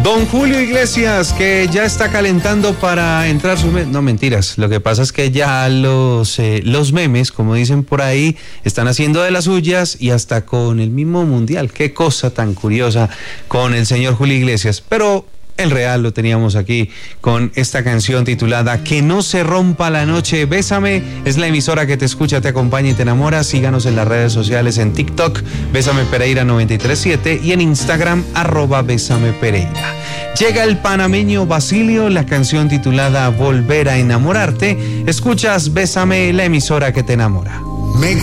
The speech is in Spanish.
Don Julio Iglesias, que ya está calentando para entrar su mes. No, mentiras. Lo que pasa es que ya los memes, como dicen por ahí, están haciendo de las suyas y hasta con el mismo mundial. Qué cosa tan curiosa con el señor Julio Iglesias. Pero el real lo teníamos aquí con esta canción titulada Que no se rompa la noche. Bésame es la emisora que te escucha, te acompaña y te enamora. Síganos en las redes sociales, en TikTok, Bésame Pereira 937 y en Instagram, @Bésame Pereira. Llega el panameño Basilio, la canción titulada Volver a enamorarte. Escuchas Bésame, la emisora que te enamora.